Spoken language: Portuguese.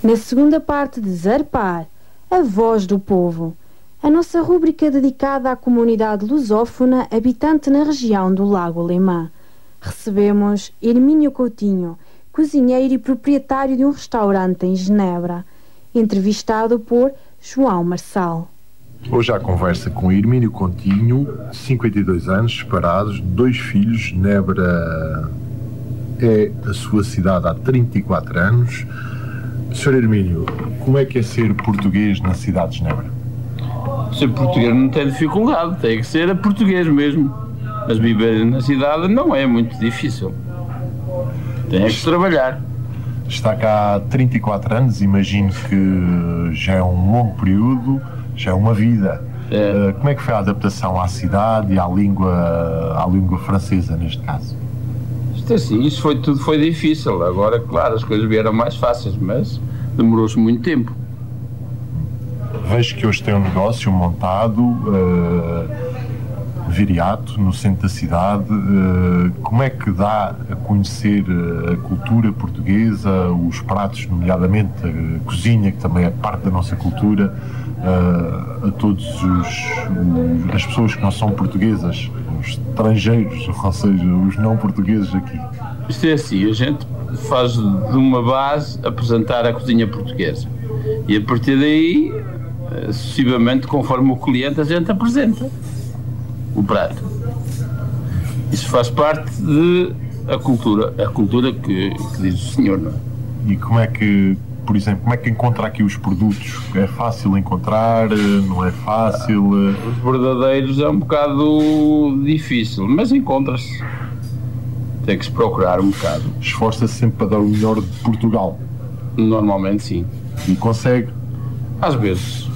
Na segunda parte de Zarpar, a voz do povo, a nossa rúbrica dedicada à comunidade lusófona habitante na região do Lago Alemã, recebemos Hermínio Coutinho, cozinheiro e proprietário de um restaurante em Genebra, entrevistado por João Marçal. Hoje há conversa com Hermínio Coutinho, 52 anos, separados, 2 filhos. Genebra é a sua cidade há 34 anos. Sr. Hermínio, como é que é ser português na cidade de Genebra? Ser português não tem dificuldade, tem que ser português mesmo. Mas viver na cidade não é muito difícil. Tem que trabalhar. Está cá há 34 anos, imagino que já é um longo período, já é uma vida. Como é que foi a adaptação à cidade e à língua francesa, neste caso? Tudo foi difícil. Agora, claro, as coisas vieram mais fáceis, mas demorou-se muito tempo. Vejo que hoje tem um negócio montado, Viriato, no centro da cidade. Como é que dá a conhecer a cultura portuguesa, os pratos, nomeadamente a cozinha, que também é parte da nossa cultura, a todos as pessoas que não são portuguesas, os estrangeiros, ou seja, os não portugueses aqui? Isto é assim, a gente faz de uma base apresentar a cozinha portuguesa e a partir daí, sucessivamente, conforme o cliente, a gente apresenta o prato. Isso faz parte da cultura que diz o senhor, não é? E como é que, por exemplo, como é que encontra aqui os produtos? É fácil encontrar? Não é fácil? Os verdadeiros é um bocado difícil, mas encontra-se. Tem que se procurar um bocado. Esforça-se sempre para dar o melhor de Portugal? Normalmente sim. E consegue? Às vezes.